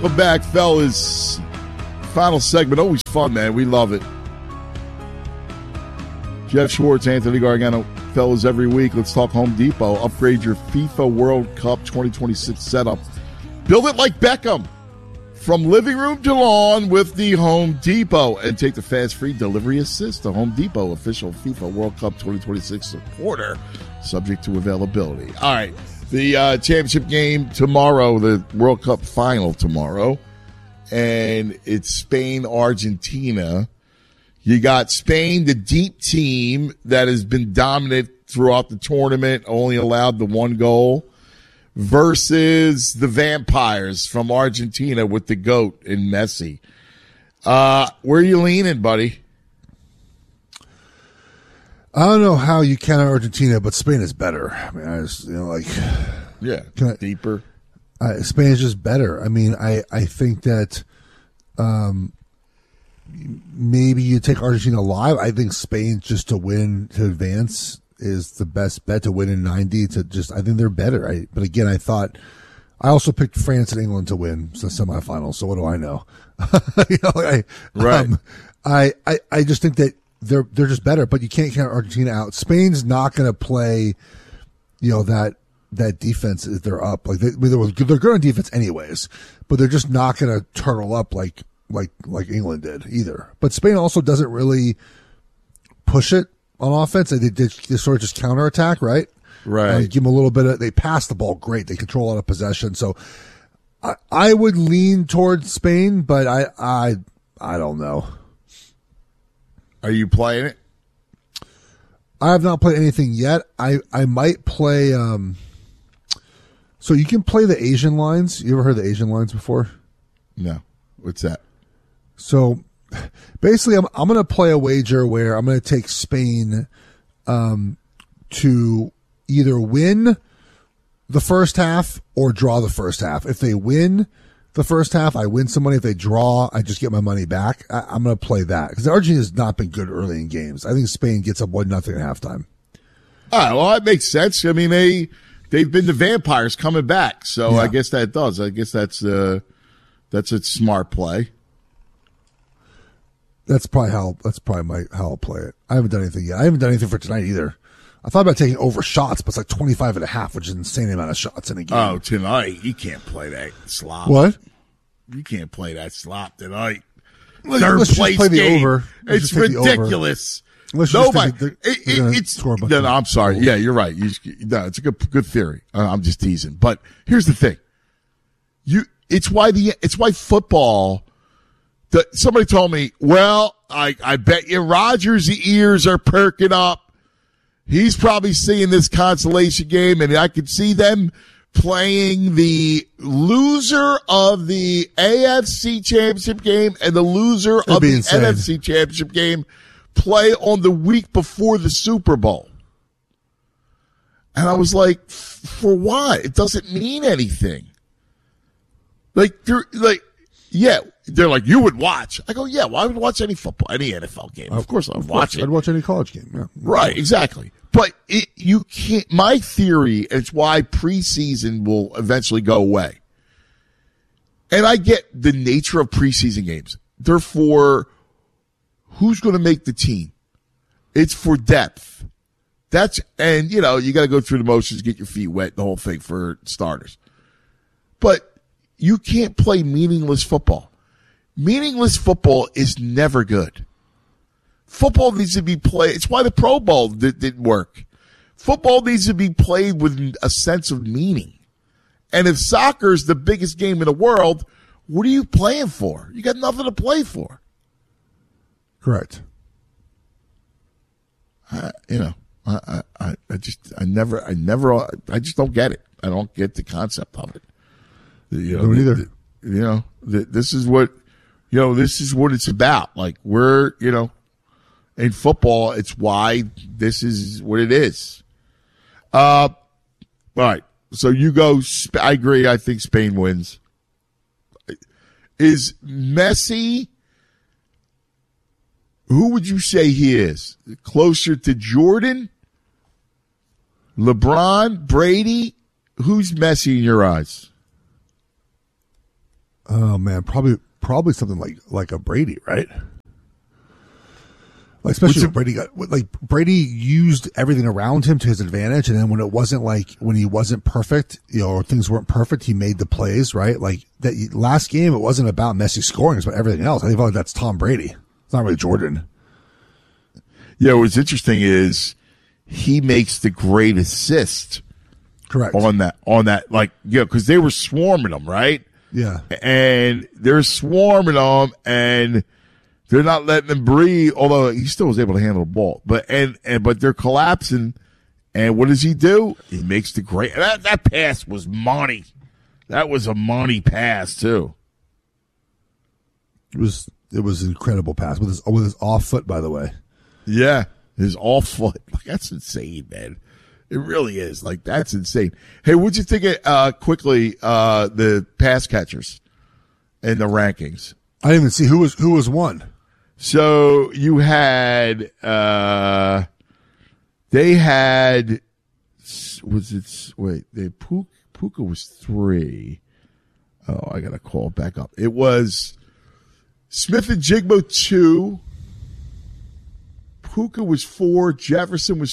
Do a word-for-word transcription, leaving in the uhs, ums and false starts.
Welcome back, fellas. Final segment, always fun, man. We love it. Jeff Schwartz, Anthony Gargano, fellas, every week. Let's talk Home Depot. Upgrade your FIFA World Cup twenty twenty-six setup. Build it like Beckham. From living room to lawn with the Home Depot. And take the fast free delivery assist. The Home Depot official FIFA World Cup twenty twenty-six supporter. Subject to availability. All right. The uh, championship game tomorrow, the World Cup final tomorrow, and it's Spain-Argentina. You got Spain, the deep team that has been dominant throughout the tournament, only allowed the one goal, versus the Vampires from Argentina with the GOAT in Messi. Uh, where are you leaning, buddy? I don't know how you counter Argentina, but Spain is better. I mean, I just, you know, like, yeah, I, deeper. Uh, Spain is just better. I mean, I, I think that, um, maybe you take Argentina live. I think Spain just to win, to advance is the best bet to win in ninety to just, I think they're better. I, but again, I thought, I also picked France and England to win the semifinals. So what do I know? you know, I, right. Um, I, I, I just think that, They're they're just better, but you can't count Argentina out. Spain's not going to play, you know, that that defense if they're up. Like they, they're, they're good on defense anyways, but they're just not going to turtle up like like like England did either. But Spain also doesn't really push it on offense. They they, they sort of just counterattack, right? Right. Uh, give them a little bit of. They pass the ball great. They control a lot of possession. So I I would lean towards Spain, but I I I don't know. Are you playing it? I have not played anything yet. I, I might play. Um, so you can play the Asian lines. You ever heard the Asian lines before? No. What's that? So basically, I'm I'm going to play a wager where I'm going to take Spain um, to either win the first half or draw the first half. If they win the first half, I win some money. If they draw, I just get my money back. I, I'm going to play that because Argentina has not been good early in games. I think Spain gets up one nothing at halftime. All right, well, that makes sense. I mean, they they've been the Vampires coming back, so Yeah. I guess that does. I guess that's uh that's a smart play. That's probably how. That's probably my how I'll play it. I haven't done anything yet. I haven't done anything for tonight either. I thought about taking over shots, but it's like twenty-five and a half, which is an insane amount of shots in a game. Oh, tonight you can't play that slop. What? You can't play that slop tonight. Let's, Third let's place just play the game. over. Let's It's just take the over. ridiculous. Let's just Nobody. think that It, they're- it, they're gonna it's score a bunch no, of no, I'm sorry. goals. Yeah, you're right. You, no, it's a good good theory. Uh, I'm just teasing. But here's the thing. You. It's why the. It's why football. The, somebody told me, well, I, I bet you Rodgers' ears are perking up. He's probably seeing this consolation game, and I could see them playing the loser of the A F C Championship game and the loser That'd of be the insane. N F C Championship game play on the week before the Super Bowl. And I was like, for what? It doesn't mean anything. Like, they're like, yeah, they're like, you would watch. I go, yeah, well, I would watch any football, any N F L game. Of course I would watch it. I'd watch any college game. Yeah. Right, exactly. But it, you can't, my theory is why preseason will eventually go away. And I get the nature of preseason games. They're for who's going to make the team. It's for depth. That's, and you know, you got to go through the motions, get your feet wet, the whole thing for starters. But you can't play meaningless football. Meaningless football is never good. Football needs to be played. It's why the Pro Bowl did, didn't work. Football needs to be played with a sense of meaning. And if soccer is the biggest game in the world, what are you playing for? You got nothing to play for. Correct. I, you know, I, I, I just, I never, I never, I just don't get it. I don't get the concept of it. You know, don't either. the, you know, the, this is what, you know, this is what it's about. Like we're, you know, in football, it's why this is what it is. Uh, all right. So you go, I agree. I think Spain wins. Is Messi, who would you say he is? Closer to Jordan? LeBron? Brady? Who's Messi in your eyes? Oh man, probably probably something like like a Brady, right? Like especially when Brady got like Brady used everything around him to his advantage, and then when it wasn't like when he wasn't perfect, you know, or things weren't perfect, he made the plays, right? Like that last game, it wasn't about Messi scoring; it's about everything else. I feel like that's Tom Brady. It's not really Jordan. Yeah, what's interesting is he makes the great assist. Correct. On that, on that, like, yeah, because they were swarming them, right? Yeah. And they're swarming them, and they're not letting them breathe, although he still was able to handle the ball. But, and, and, but they're collapsing, and what does he do? He makes the great, that, that pass was money. That was a money pass, too. It was, it was an incredible pass with his, with his off foot, by the way. Yeah. His off foot. Like, that's insane, man. It really is. Like, that's insane. Hey, what'd you think of, uh, quickly, uh, the pass catchers in the rankings? I didn't even see who was, who was one. So you had, uh, they had, was it, wait, they, Puka, Puka was three. Oh, I got to call it back up. It was Smith and Jigbo two. Puka was four. Jefferson was